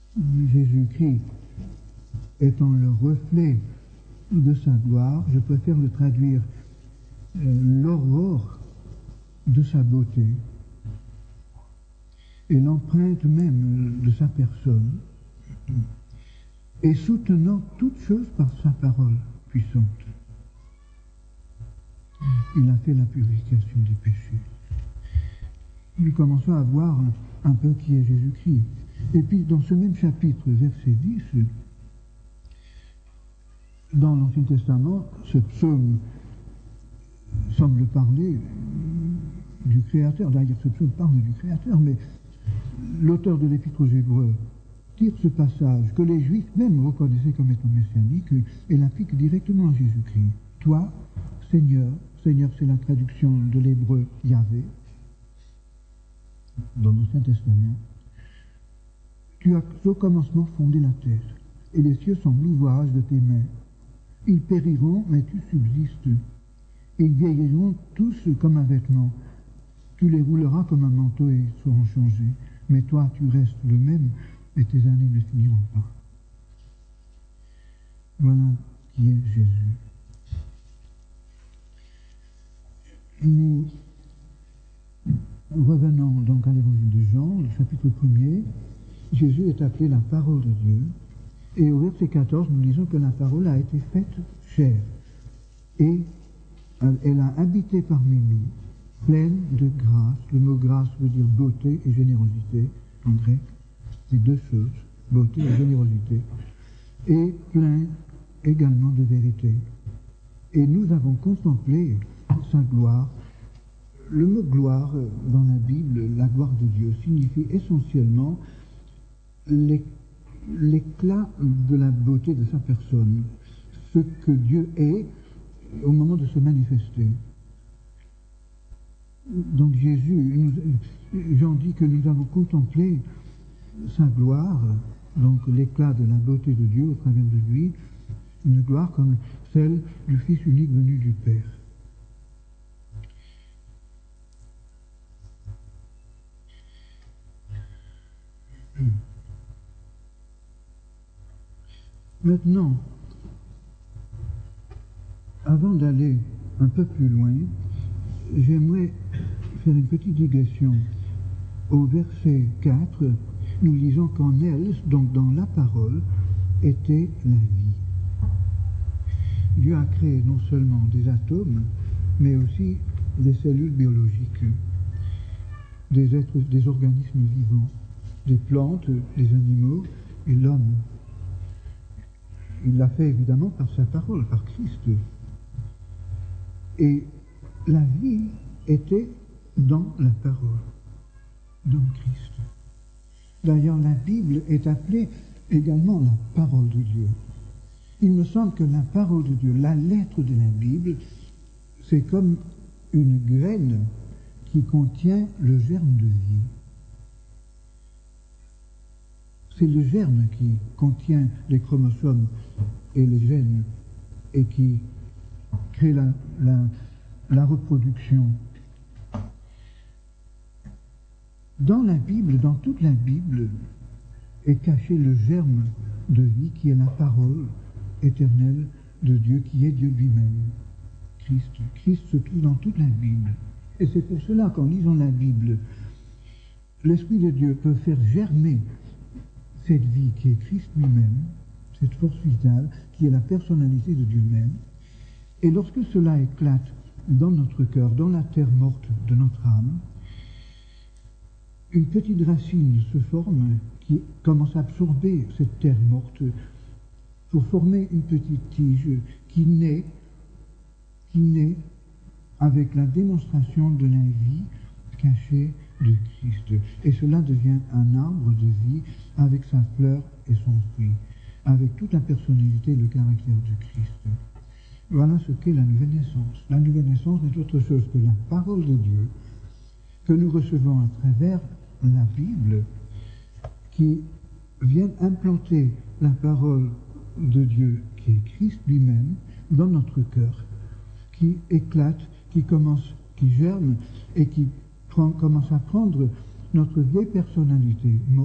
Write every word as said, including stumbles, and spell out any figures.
Jésus-Christ étant le reflet de sa gloire, je préfère le traduire euh, l'aurore de sa beauté et l'empreinte même de sa personne, et soutenant toute chose par sa parole puissante. Il a fait la purification des péchés. Nous commençons à voir un, un peu qui est Jésus-Christ. Et puis, dans ce même chapitre, verset dix, dans l'Ancien Testament, ce psaume semble parler du Créateur. D'ailleurs, ce psaume parle du Créateur, mais l'auteur de l'Épître aux Hébreux tire ce passage que les Juifs même reconnaissaient comme étant messianique et l'applique directement à Jésus-Christ. Toi, Seigneur, Seigneur, c'est la traduction de l'hébreu Yahvé, dans l'Ancien Testament, tu as au commencement fondé la terre, et les cieux sont l'ouvrage de tes mains. Ils périront, mais tu subsistes. Ils vieilliront tous comme un vêtement. Tu les rouleras comme un manteau et ils seront changés. Mais toi, tu restes le même, et tes années ne finiront pas. Voilà qui est Jésus. Nous revenons donc à l'évangile de Jean, le chapitre premier. Jésus est appelé la parole de Dieu. Et au verset quatorze, nous disons que la parole a été faite chair. Et elle a habité parmi nous, pleine de grâce. Le mot grâce veut dire beauté et générosité en grec. C'est deux choses, beauté et générosité. Et plein également de vérité. Et nous avons contemplé sa gloire. Le mot gloire dans la Bible, la gloire de Dieu, signifie essentiellement l'éclat de la beauté de sa personne, ce que Dieu est au moment de se manifester. Donc Jésus, nous, Jean dit que nous avons contemplé sa gloire, donc l'éclat de la beauté de Dieu au travers de lui, une gloire comme celle du Fils unique venu du Père. Maintenant, avant d'aller un peu plus loin, j'aimerais faire une petite digression. Au verset quatre, nous lisons qu'en elle, donc dans la parole, était la vie. Dieu a créé non seulement des atomes, mais aussi des cellules biologiques, des êtres, des organismes vivants, des plantes, des animaux et l'homme. Il l'a fait évidemment par sa parole, par Christ. Et la vie était dans la parole, dans Christ. D'ailleurs, la Bible est appelée également la parole de Dieu. Il me semble que la parole de Dieu, la lettre de la Bible, c'est comme une graine qui contient le germe de vie. C'est le germe qui contient les chromosomes et les gènes et qui crée la, la, la reproduction. Dans la Bible, dans toute la Bible, est caché le germe de vie qui est la parole éternelle de Dieu, qui est Dieu lui-même, Christ. Christ se trouve dans toute la Bible. Et c'est pour cela qu'en lisant la Bible, l'Esprit de Dieu peut faire germer cette vie qui est Christ lui-même, cette force vitale, qui est la personnalité de Dieu même. Et lorsque cela éclate dans notre cœur, dans la terre morte de notre âme, une petite racine se forme qui commence à absorber cette terre morte pour former une petite tige qui naît, qui naît avec la démonstration de la vie cachée de Christ. Et cela devient un arbre de vie avec sa fleur et son fruit, avec toute la personnalité et le caractère du Christ. Voilà ce qu'est la nouvelle naissance. La nouvelle naissance n'est autre chose que la parole de Dieu que nous recevons à travers la Bible, qui vient implanter la parole de Dieu qui est Christ lui-même dans notre cœur, qui éclate, qui commence, qui germe et qui prend, commence à prendre notre vieille personnalité